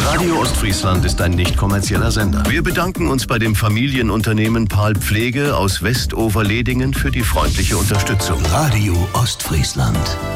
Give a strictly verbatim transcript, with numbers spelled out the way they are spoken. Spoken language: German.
Radio Ostfriesland ist ein nicht kommerzieller Sender. Wir bedanken uns bei dem Familienunternehmen Pahl Pflege aus Westoverledingen für die freundliche Unterstützung. Radio Ostfriesland.